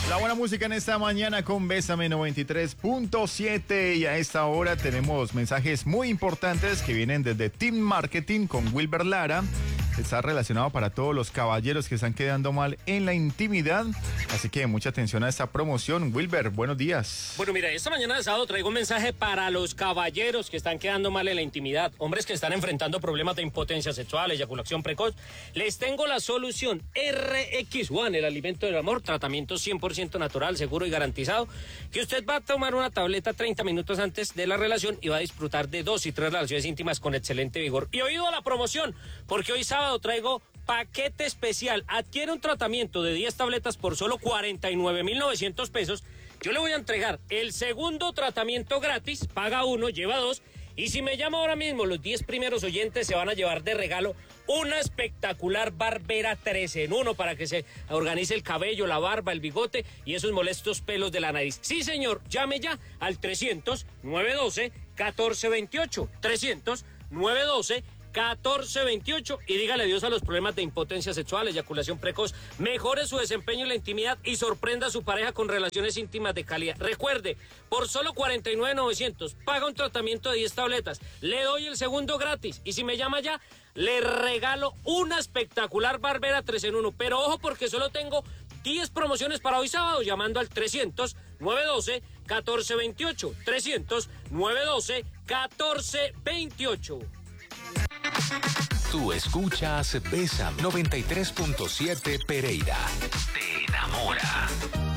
La buena música en esta mañana con Bésame 93.7 y a esta hora tenemos mensajes muy importantes que vienen desde Team Marketing con Wilber Lara. Está relacionado para todos los caballeros que están quedando mal en la intimidad, así que mucha atención a esta promoción. Wilber, buenos días. Bueno, mira, esta mañana de sábado traigo un mensaje para los caballeros que están quedando mal en la intimidad, hombres que están enfrentando problemas de impotencia sexual, eyaculación precoz. Les tengo la solución RX1, el alimento del amor, tratamiento 100% natural, seguro y garantizado, que usted va a tomar una tableta 30 minutos antes de la relación y va a disfrutar de 2 y 3 relaciones íntimas con excelente vigor. Y oído a la promoción, porque hoy sábado traigo paquete especial. Adquiere un tratamiento de 10 tabletas por solo 49,900 pesos. Yo le voy a entregar el segundo tratamiento gratis, paga 1, lleva 2. Y si me llama ahora mismo, los 10 primeros oyentes se van a llevar de regalo una espectacular barbera 3 en 1 para que se organice el cabello, la barba, el bigote y esos molestos pelos de la nariz. Sí, señor, llame ya al 300-912-1428. 300-912-1428 y dígale adiós a los problemas de impotencia sexual, eyaculación precoz, mejore su desempeño en la intimidad y sorprenda a su pareja con relaciones íntimas de calidad. Recuerde, por solo 49,900 paga un tratamiento de 10 tabletas, le doy el segundo gratis y si me llama ya, le regalo una espectacular barbera 3 en 1, pero ojo porque solo tengo 10 promociones para hoy sábado llamando al 300-912-1428, 300-912-1428. Tú escuchas Bésame 93.7 Pereira. Te enamora.